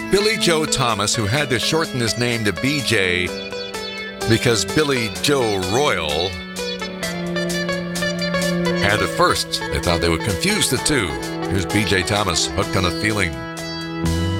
Billy Joe Thomas, who had to shorten his name to BJ because Billy Joe Royal had it first. They thought they would confuse the two. Here's BJ Thomas, Hooked on a Feeling.